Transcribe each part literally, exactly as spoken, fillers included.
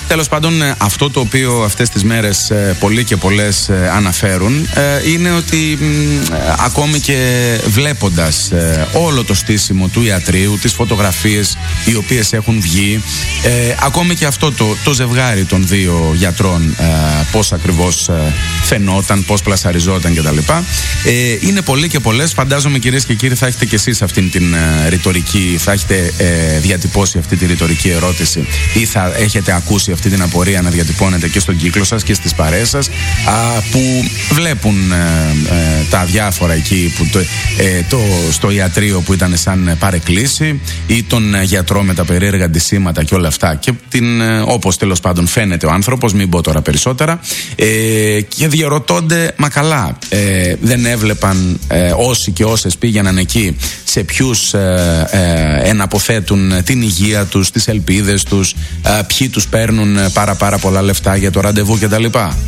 Τέλος πάντων, αυτό το οποίο αυτές τις μέρες πολλοί και πολλές αναφέρουν είναι ότι ακόμη και βλέποντας όλο το στήσιμο του ιατρείου, τις φωτογραφίες οι οποίες έχουν βγει, ακόμη και αυτό το, το ζευγάρι των δύο γιατρών, πώς ακριβώς φαινόταν, πώς πλασαριζόταν κτλ. Είναι πολλοί και πολλές. Φαντάζομαι, κυρίες και κύριοι, θα έχετε και εσείς αυτήν την ρητορική, θα έχετε διατυπώσει αυτή τη ρητορική ερώτηση ή θα έχετε ακούσει αυτή την απορία να διατυπώνετε και στον κύκλο σας και στις παρέες σας, που βλέπουν ε, ε, τα διάφορα εκεί που το, ε, το, στο ιατρείο που ήταν σαν παρεκκλήση, ή τον γιατρό με τα περίεργα αντισήματα και όλα αυτά, και την, ε, όπως τέλος πάντων φαίνεται ο άνθρωπος, μην πω τώρα περισσότερα, ε, και διαρωτώνται, μα καλά, ε, δεν έβλεπαν ε, όσοι και όσες πήγαιναν εκεί σε ποιους ε, ε, εναποθέτουν την υγεία τους, τις ελπίδες τους, ε, ποιοι τους παίρνουν πάρα πάρα πολλά λεφτά για το ραντεβού κτλ.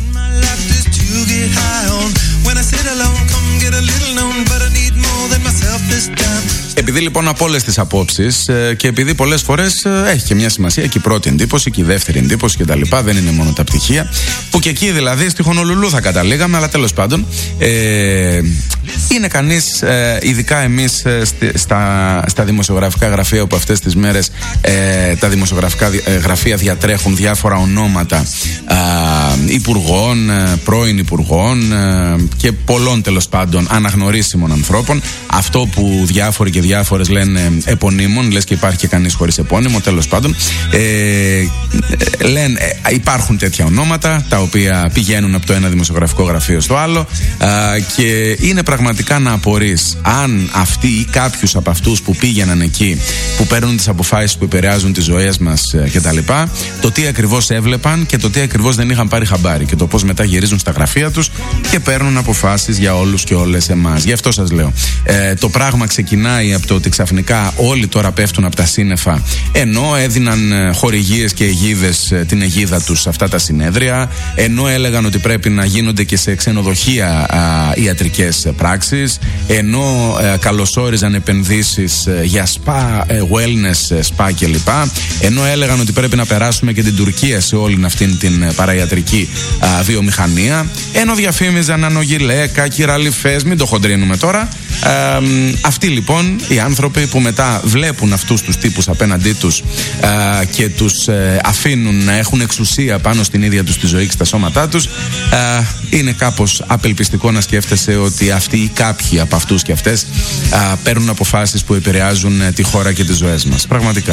Επειδή λοιπόν από όλες τις απόψεις ε, και επειδή πολλές φορές ε, έχει και μια σημασία και η πρώτη εντύπωση και η δεύτερη εντύπωση και τα λοιπά, δεν είναι μόνο τα πτυχία, που και εκεί δηλαδή στη Χονολουλού θα καταλήγαμε, αλλά τέλος πάντων ε, είναι κανείς, ε, ειδικά εμείς ε, στα, στα δημοσιογραφικά γραφεία που αυτές τις μέρες ε, τα δημοσιογραφικά ε, γραφεία διατρέχουν διάφορα ονόματα ε, υπουργών, ε, πρώην υπουργών ε, και πολλών τέλος πάντων αναγνωρίσιμων ανθρώπων. Αυτό που διάφοροι και διάφορες λένε επωνύμων, λες και υπάρχει και κανείς χωρίς επώνυμο, τέλος πάντων. Ε, λένε, ε, υπάρχουν τέτοια ονόματα τα οποία πηγαίνουν από το ένα δημοσιογραφικό γραφείο στο άλλο, ε, και είναι πραγματικά να απορείς αν αυτοί ή κάποιους από αυτούς που πήγαιναν εκεί, που παίρνουν τις αποφάσεις που επηρεάζουν τις ζωές μας ε, κτλ., το τι ακριβώς έβλεπαν και το τι ακριβώς δεν είχαν πάρει χαμπάρι, και το πώς μετά γυρίζουν στα γραφεία τους και παίρνουν αποφάσεις για όλους και όλες εμάς. Γι' αυτό σας λέω. Ε, το πράγμα ξεκινάει από το ότι ξαφνικά όλοι τώρα πέφτουν από τα σύννεφα, ενώ έδιναν χορηγίες και αιγίδες, την αιγίδα τους σε αυτά τα συνέδρια, ενώ έλεγαν ότι πρέπει να γίνονται και σε ξενοδοχεία α, ιατρικές πράξεις, ενώ α, καλωσόριζαν επενδύσεις για spa, wellness, spa κλπ, ενώ έλεγαν ότι πρέπει να περάσουμε και την Τουρκία σε όλη αυτήν την παραϊατρική α, βιομηχανία, ενώ διαφήμιζαν ανογιλέκα, κυραλιφές, μην το χοντρίνουμε τώρα. Ε, αυτοί λοιπόν οι άνθρωποι που μετά βλέπουν αυτούς τους τύπους απέναντί τους ε, και τους ε, αφήνουν να έχουν εξουσία πάνω στην ίδια τους τη ζωή και στα σώματά τους, ε, είναι κάπως απελπιστικό να σκέφτεσαι ότι αυτοί ή κάποιοι από αυτούς και αυτές ε, παίρνουν αποφάσεις που επηρεάζουν ε, τη χώρα και τις ζωές μας. Πραγματικά.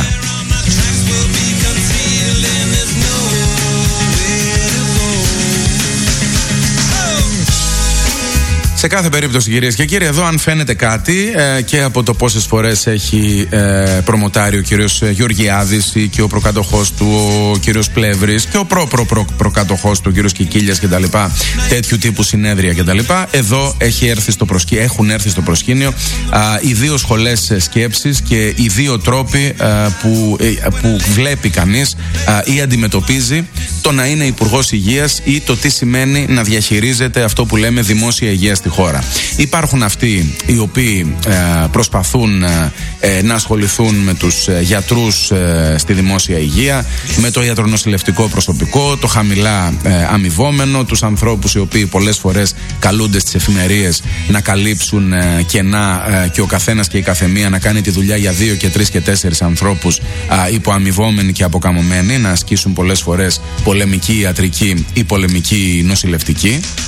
Σε κάθε περίπτωση, κυρίες και κύριοι, εδώ αν φαίνεται κάτι ε, και από το πόσες φορές έχει ε, προμοτάρει ο κύριος Γεωργιάδης ή και ο προκατοχός του ο κύριος Πλεύρης και ο προ-προ-προ-προκατοχός του ο κύριος Κικίλιας κτλ., τέτοιου τύπου συνέδρια κτλ., εδώ έχει έρθει στο προσκύ, έχουν έρθει στο προσκήνιο α, οι δύο σχολές σκέψης και οι δύο τρόποι α, που, ε, που βλέπει κανείς α, ή αντιμετωπίζει το να είναι υπουργός υγείας ή το τι σημαίνει να διαχειρίζεται αυτό που λέμε δημόσια υγεία στη χώρα. Υπάρχουν αυτοί οι οποίοι ε, προσπαθούν ε, να ασχοληθούν με τους ε, γιατρούς ε, στη δημόσια υγεία, με το ιατρονοσηλευτικό προσωπικό, το χαμηλά ε, αμοιβόμενο, τους ανθρώπους οι οποίοι πολλές φορές καλούνται στις εφημερίες να καλύψουν ε, κενά ε, και ο καθένας και η καθεμία να κάνει τη δουλειά για δύο και τρεις και τέσσερις ανθρώπους ε, υποαμοιβόμενοι και αποκαμωμένοι, να ασκήσουν πολλές φορές πολεμική ιατρική ή πολεμική νοσηλευτική.